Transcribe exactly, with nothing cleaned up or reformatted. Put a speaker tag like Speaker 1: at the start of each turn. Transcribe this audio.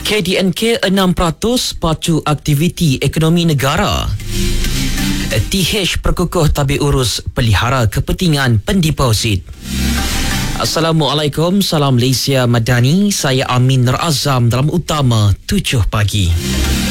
Speaker 1: K D N K enam peratus pacu aktiviti ekonomi negara. T H perkukuh tabik urus pelihara kepentingan pendeposit. Assalamualaikum, salam Malaysia Madani. Saya Amin Nur Azam dalam utama tujuh pagi.